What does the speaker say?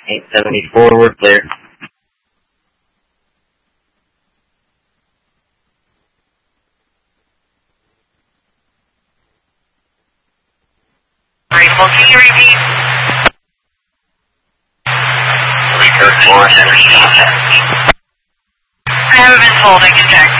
874, we're clear. Alright, well, can you repeat? I haven't been told, I can check.